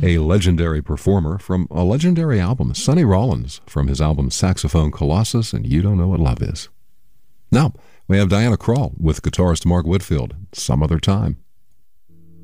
a legendary performer from a legendary album, Sonny Rollins, from his album Saxophone Colossus and You Don't Know What Love Is. Now, we have Diana Krall with guitarist Mark Whitfield, Some Other Time.